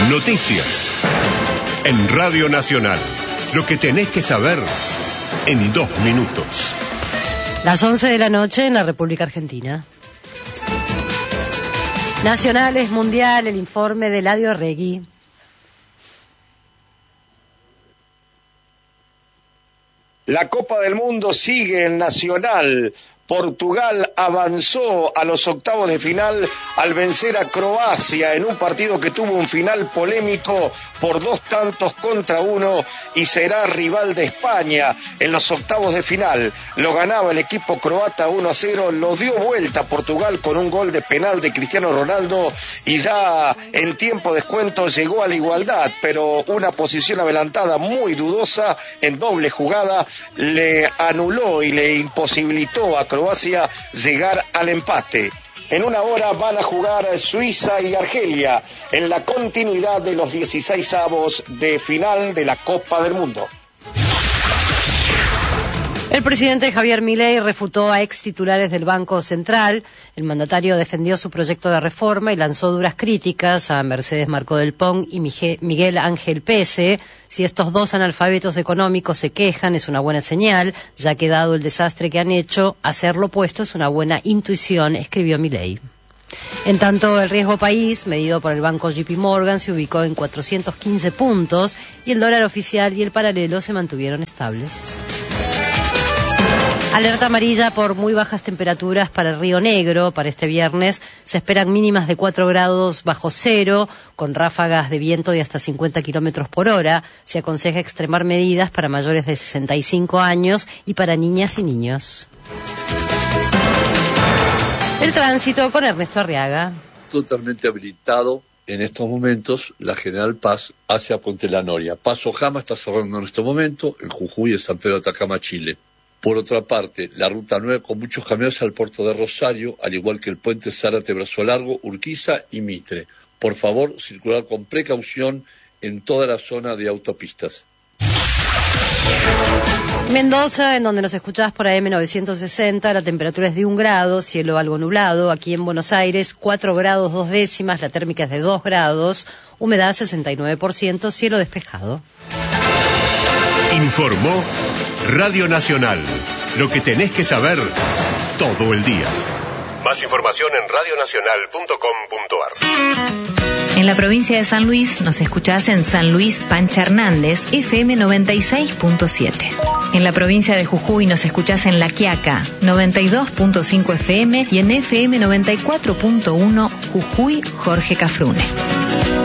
Noticias. En Radio Nacional. Lo que tenés que saber en 2 minutos. Las 11 de la noche en la República Argentina. Nacionales Mundial, el informe de Eladio Arregui. La Copa del Mundo sigue en Nacional. Portugal avanzó a los octavos de final al vencer a Croacia en un partido que tuvo un final polémico por 2-1 y será rival de España en los octavos de final. Lo ganaba el equipo croata 1-0, lo dio vuelta Portugal con un gol de penal de Cristiano Ronaldo y ya en tiempo de descuento llegó a la igualdad, pero una posición adelantada muy dudosa en doble jugada le anuló y le imposibilitó a Croacia llegar al empate. En una hora van a jugar Suiza y Argelia en la continuidad de los 16avos de final de la Copa del Mundo. El presidente Javier Milei refutó a ex titulares del Banco Central. El mandatario defendió su proyecto de reforma y lanzó duras críticas a Mercedes Marcó del Pont y Miguel Ángel Pese. Si estos dos analfabetos económicos se quejan es una buena señal, ya que dado el desastre que han hecho, hacer lo opuesto es una buena intuición, escribió Milei. En tanto, el riesgo país, medido por el banco JP Morgan, se ubicó en 415 puntos y el dólar oficial y el paralelo se mantuvieron estables. Alerta amarilla por muy bajas temperaturas para el Río Negro. Para este viernes se esperan mínimas de 4 grados bajo cero, con ráfagas de viento de hasta 50 kilómetros por hora. Se aconseja extremar medidas para mayores de 65 años y para niñas y niños. El tránsito con Ernesto Arriaga. Totalmente habilitado en estos momentos la General Paz hacia Puente La Noria. Paso Jama está cerrando en este momento en Jujuy y San Pedro de Atacama, Chile. Por otra parte, la Ruta 9 con muchos camiones al puerto de Rosario, al igual que el puente Zárate Brazo Largo, Urquiza y Mitre. Por favor, circular con precaución en toda la zona de autopistas. Mendoza, en donde nos escuchás por AM 960, la temperatura es de 1 grado, cielo algo nublado. Aquí en Buenos Aires, 4 grados 2 décimas, la térmica es de 2 grados, humedad 69%, cielo despejado. Informó Radio Nacional. Lo que tenés que saber todo el día. Más información en radionacional.com.ar. En la provincia de San Luis nos escuchás en San Luis Pancha Hernández, FM 96.7. En la provincia de Jujuy nos escuchás en La Quiaca, 92.5 FM y en FM 94.1 Jujuy Jorge Cafrune.